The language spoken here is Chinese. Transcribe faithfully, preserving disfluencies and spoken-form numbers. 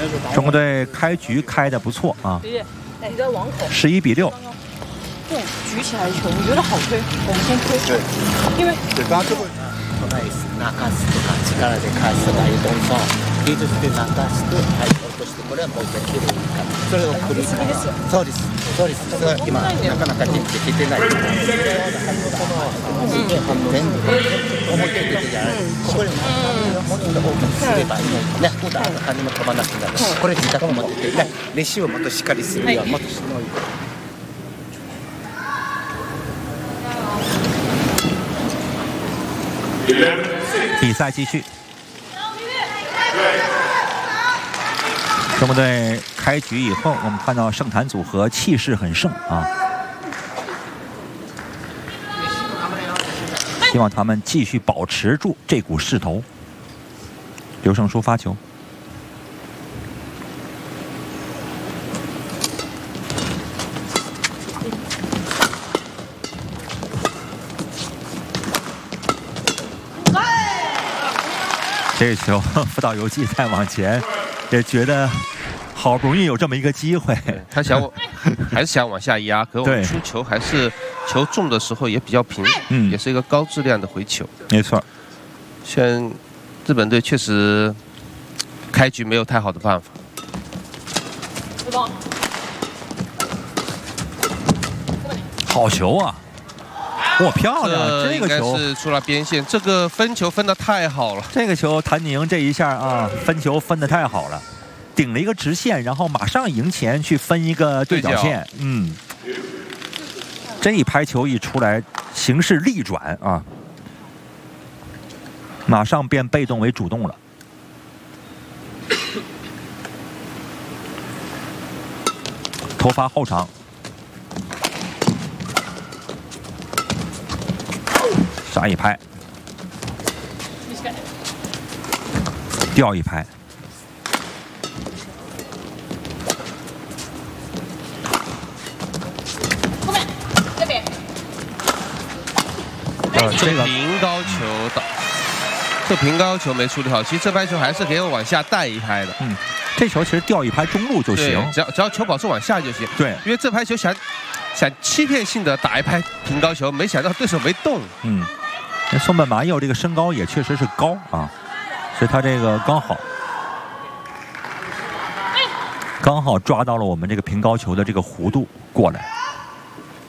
中国队开局开的不错啊， 哎，在网口。 十一比六。 这种举起来的球，你觉得好推？我们先推。对，因为对，刚刚这个。ナイス、中すとか力で返すとかいう動作を技術で中してはい落としてこれはもう一回きれいにいかないそれを繰り返すそうですそうですそれは今なかなかできてない全部思い切ってじゃないこれもっと大きくすればいいね普段何も飛ばなくなるこれ自覚持っててね練習をもっとしっかりするようもっとしのいで比赛继续，中国队开局以后，我们看到盛坛组合气势很盛啊，希望他们继续保持住这股势头。刘胜书发球。这个球，福岛由纪再往前，也觉得好不容易有这么一个机会， 他想还是想往下压，可我们出球还是球重的时候也比较平，嗯，也是一个高质量的回球。 没错， 现在日本队确实开局没有太好的办法。 好球啊！哇，漂亮！这个球是出了边线，这个分球分得太好了。 这个球，谭宁这一下啊，分球分得太好了，顶了一个直线，然后马上迎前去分一个对角线。嗯，这一拍球一出来，形势逆转啊，马上变被动为主动了。头发后场。杀一拍，掉一拍， 后面这边， 呃，这个平高球的，这平高球没处理好，其实这拍球还是可以往下带一拍的。 嗯，这球其实掉一拍中路就行， 只要只要球保持往下就行。 对， 因为这拍球想想欺骗性的打一拍平高球，没想到对手没动。 嗯。那松本麻佑这个身高也确实是高啊，所以他这个刚好刚好抓到了我们这个平高球的这个弧度过来。